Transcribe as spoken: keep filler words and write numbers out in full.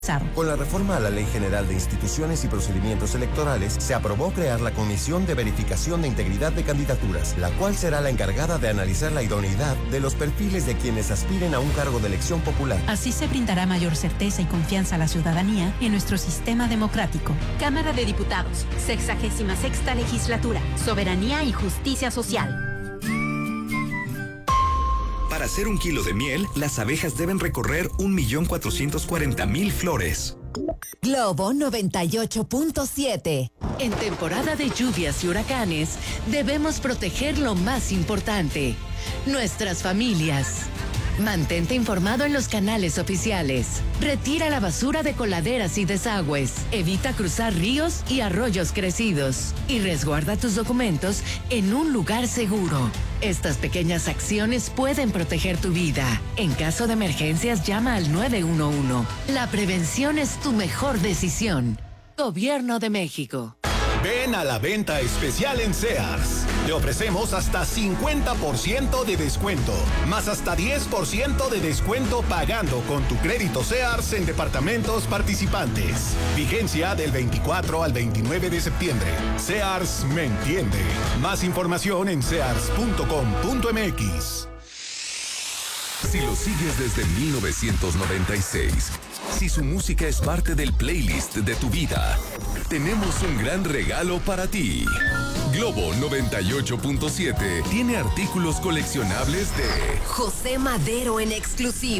Con la reforma a la Ley General de Instituciones y Procedimientos Electorales, se aprobó crear la Comisión de Verificación de Integridad de Candidaturas, la cual será la encargada de analizar la idoneidad de los perfiles de quienes aspiren a un cargo de elección popular. Así se brindará mayor certeza y confianza a la ciudadanía en nuestro sistema democrático. Cámara de Diputados, sexagésima sexta legislatura, soberanía y justicia social. Para hacer un kilo de miel, las abejas deben recorrer un millón cuatrocientos cuarenta mil flores. Globo noventa y ocho punto siete. En temporada de lluvias y huracanes, debemos proteger lo más importante, nuestras familias. Mantente informado en los canales oficiales. Retira la basura de coladeras y desagües. Evita cruzar ríos y arroyos crecidos. Y resguarda tus documentos en un lugar seguro. Estas pequeñas acciones pueden proteger tu vida. En caso de emergencias, llama al nueve uno uno. La prevención es tu mejor decisión. Gobierno de México. Ven a la venta especial en Sears. Te ofrecemos hasta cincuenta por ciento de descuento, más hasta diez por ciento de descuento pagando con tu crédito Sears en departamentos participantes. Vigencia del veinticuatro al veintinueve de septiembre. Sears me entiende. Más información en sears punto com punto m x. Si lo sigues desde mil novecientos noventa y seis, si su música es parte del playlist de tu vida, tenemos un gran regalo para ti. Globo noventa y ocho punto siete tiene artículos coleccionables de José Madero en exclusiva.